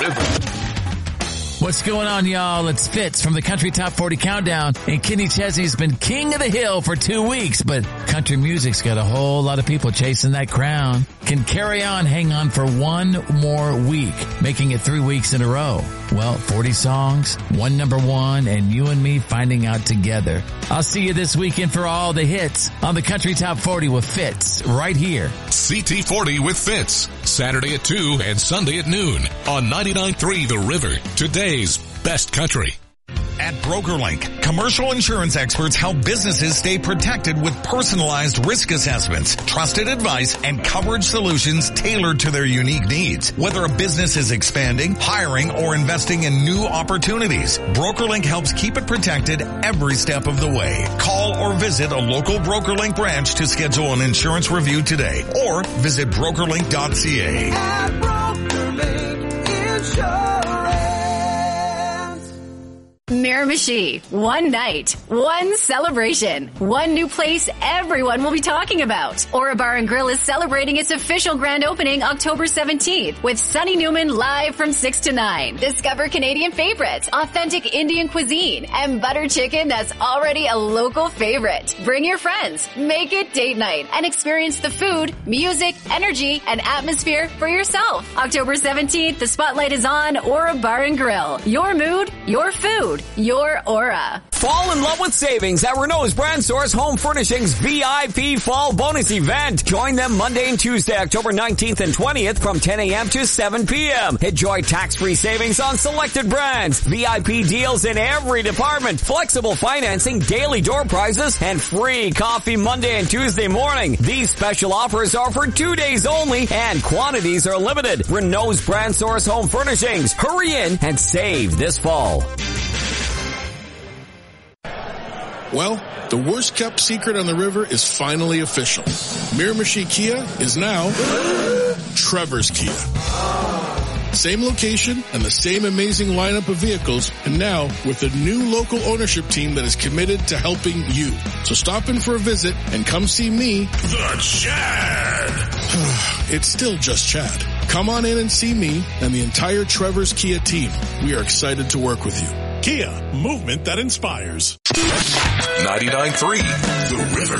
River. What's going on, y'all? It's Fitz from the Country Top 40 Countdown. And Kenny Chesney's been king of the hill for 2 weeks, but country music's got a whole lot of people chasing that crown. Can Carry On hang on for one more week, making it 3 weeks in a row? Well, 40 songs, one number one, and you and me finding out together. I'll see you this weekend for all the hits on the Country Top 40 with Fitz right here. CT40 with Fitz, Saturday at 2 and Sunday at noon on 99.3 The River, today's best country. At BrokerLink, commercial insurance experts help businesses stay protected with personalized risk assessments, trusted advice, and coverage solutions tailored to their unique needs. Whether a business is expanding, hiring, or investing in new opportunities, BrokerLink helps keep it protected every step of the way. Call or visit a local BrokerLink branch to schedule an insurance review today, or visit brokerlink.ca. At BrokerLink Insurance. Miramichi. One night, one celebration, one new place everyone will be talking about. Aura Bar and Grill is celebrating its official grand opening October 17th with Sonny Newman live from 6 to 9. Discover Canadian favorites, authentic Indian cuisine, and butter chicken that's already a local favorite. Bring your friends, make it date night, and experience the food, music, energy, and atmosphere for yourself. October 17th, the spotlight is on Aura Bar and Grill. Your mood, your food. Your aura. Fall in love with savings at Renault's Brand Source Home Furnishings VIP Fall Bonus Event. Join them Monday and Tuesday, October 19th and 20th from 10 a.m. to 7 p.m. Enjoy tax-free savings on selected brands, VIP deals in every department, flexible financing, daily door prizes, and free coffee Monday and Tuesday morning. These special offers are for 2 days only and quantities are limited. Renault's Brand Source Home Furnishings. Hurry in and save this fall. Well, the worst kept secret on the river is finally official. Miramichi Kia is now Trevor's Kia. Same location and the same amazing lineup of vehicles, and now with a new local ownership team that is committed to helping you. So stop in for a visit and come see me, the Chad. It's still just Chad. Come on in and see me and the entire Trevor's Kia team. We are excited to work with you. Kia, movement that inspires. 99.3 The River.